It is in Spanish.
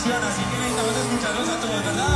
canción, así que necesitamos escucharlos a todos, ¿verdad?